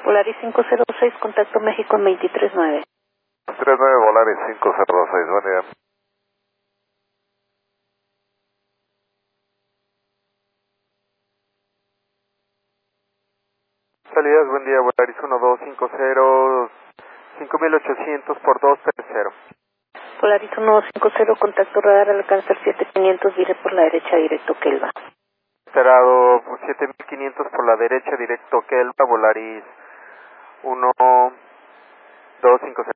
Polaris 506, contacto México en 239. 39 Volaris 506, buen día. Salidas, buen día, Volaris 1250, 5800 por 230. Polaris 1250, contacto radar al alcance el 7500, vire por la derecha directo Kelva. Esperado 7500 por la derecha, directo Kelva, Volaris 1250.